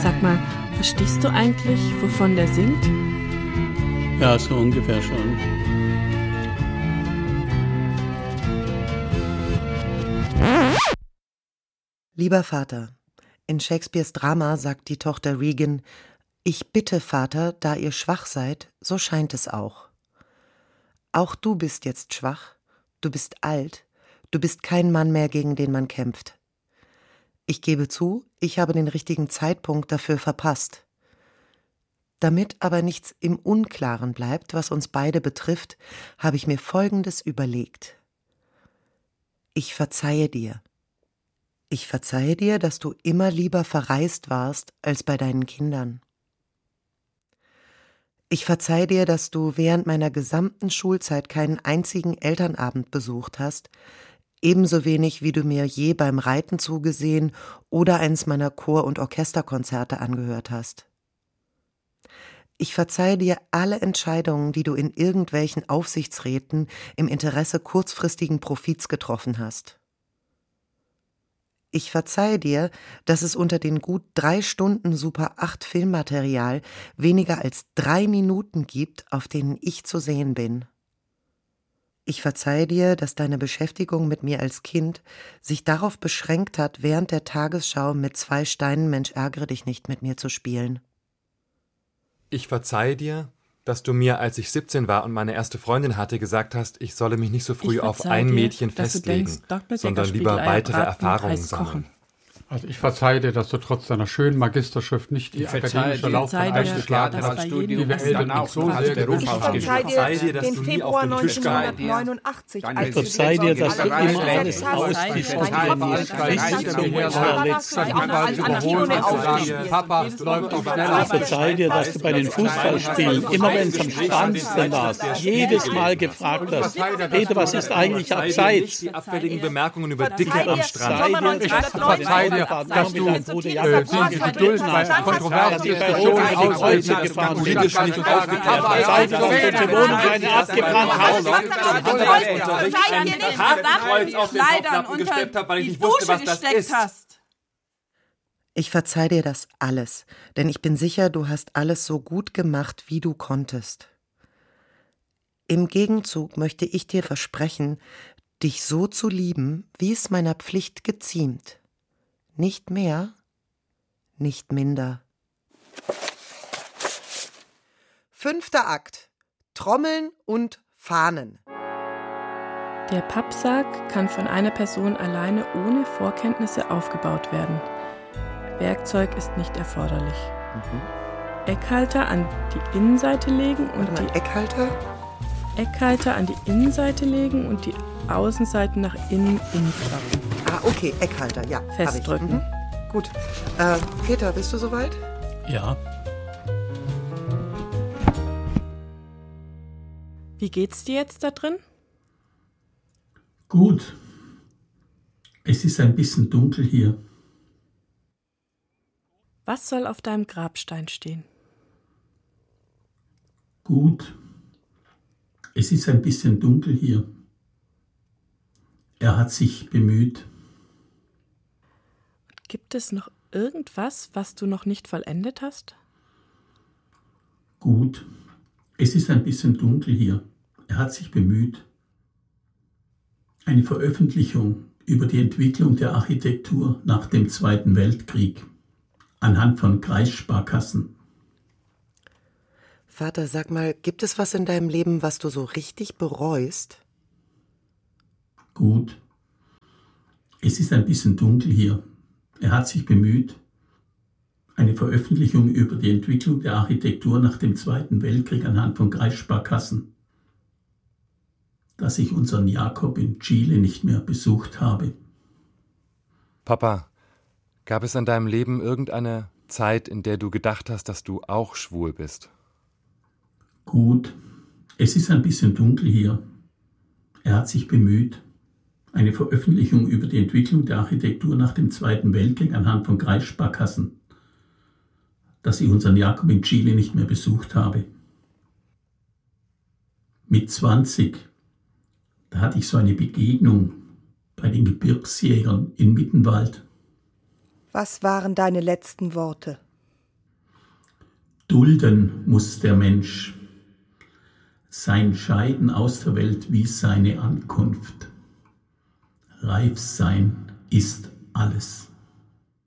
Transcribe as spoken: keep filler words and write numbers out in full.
Sag mal, verstehst du eigentlich, wovon der singt? Ja, so ungefähr schon. Lieber Vater, in Shakespeares Drama sagt die Tochter Regan: Ich bitte, Vater, da ihr schwach seid, so scheint es auch. Auch du bist jetzt schwach, du bist alt, du bist kein Mann mehr, gegen den man kämpft. Ich gebe zu, ich habe den richtigen Zeitpunkt dafür verpasst. Damit aber nichts im Unklaren bleibt, was uns beide betrifft, habe ich mir Folgendes überlegt. Ich verzeihe dir. Ich verzeihe dir, dass du immer lieber verreist warst als bei deinen Kindern. Ich verzeihe dir, dass du während meiner gesamten Schulzeit keinen einzigen Elternabend besucht hast, ebenso wenig wie du mir je beim Reiten zugesehen oder eins meiner Chor- und Orchesterkonzerte angehört hast. Ich verzeihe dir alle Entscheidungen, die du in irgendwelchen Aufsichtsräten im Interesse kurzfristigen Profits getroffen hast. Ich verzeihe dir, dass es unter den gut drei Stunden Super acht Filmmaterial weniger als drei Minuten gibt, auf denen ich zu sehen bin. Ich verzeihe dir, dass deine Beschäftigung mit mir als Kind sich darauf beschränkt hat, während der Tagesschau mit zwei Steinen Mensch ärgere dich nicht mit mir zu spielen. Ich verzeihe dir, dass du mir, als ich siebzehn war und meine erste Freundin hatte, gesagt hast, ich solle mich nicht so früh auf ein Mädchen festlegen, sondern lieber weitere Erfahrungen sammeln. Also ich verzeihe dir, dass du trotz deiner schönen Magisterschrift nicht die akademische Laufbahn eingeschlagen hast, die wir Eltern nicht so sehr gerufen haben. Ich verzeihe dir den Februar neunzehnhundertneunundachtzig. Ich verzeihe dir, dass du immer alles ausdiskutierst. Papa läuft auf schneller. Ich verzeihe dir, dass du bei den Fußballspielen, immer wenn es am spannendsten war, jedes Mal gefragt hast, Peter, was ist eigentlich abseits? Die abfälligen Bemerkungen über Dicke am Strand. Ich verzeihe dir, dass du äh, die Geduld bei kontroversen Diskussionen ausgesetzt und politisch nicht aufgeklärt hast. Seid ihr, dass du die Wohnung eine abgebrannt hast? Hakenkreuz auf den Topflappen gesteppt habe, weil ich nicht wusste, was das ist. Ich verzeih dir das alles, denn ich bin sicher, du hast alles so gut gemacht, wie du konntest. Im Gegenzug möchte ich dir versprechen, dich so zu lieben, wie es meiner Pflicht geziemt. Nicht mehr, nicht minder. Fünfter Akt. Trommeln und Fahnen. Der Pappsarg kann von einer Person alleine ohne Vorkenntnisse aufgebaut werden. Werkzeug ist nicht erforderlich. Mhm. Eckhalter an die Innenseite legen und die Eckhalter? Eckhalter an die Innenseite legen und die Außenseiten nach innen umklappen. Ah, okay, Eckhalter, ja. Festdrücken. Mhm. Gut. Äh, Peter, bist du soweit? Ja. Wie geht's dir jetzt da drin? Gut. Es ist ein bisschen dunkel hier. Was soll auf deinem Grabstein stehen? Gut. Es ist ein bisschen dunkel hier. Er hat sich bemüht. Gibt es noch irgendwas, was du noch nicht vollendet hast? Gut. Es ist ein bisschen dunkel hier. Er hat sich bemüht. Eine Veröffentlichung über die Entwicklung der Architektur nach dem Zweiten Weltkrieg anhand von Kreissparkassen. Vater, sag mal, gibt es was in deinem Leben, was du so richtig bereust? Gut. Es ist ein bisschen dunkel hier. Er hat sich bemüht. Eine Veröffentlichung über die Entwicklung der Architektur nach dem Zweiten Weltkrieg anhand von Kreissparkassen. Dass ich unseren Jakob in Chile nicht mehr besucht habe. Papa, gab es in deinem Leben irgendeine Zeit, in der du gedacht hast, dass du auch schwul bist? Gut. Es ist ein bisschen dunkel hier. Er hat sich bemüht. Eine Veröffentlichung über die Entwicklung der Architektur nach dem Zweiten Weltkrieg anhand von Kreissparkassen. Dass ich unseren Jakob in Chile nicht mehr besucht habe. Mit zwanzig, da hatte ich so eine Begegnung bei den Gebirgsjägern in Mittenwald. Was waren deine letzten Worte? Dulden muss der Mensch sein Scheiden aus der Welt wie seine Ankunft. Reif sein ist alles.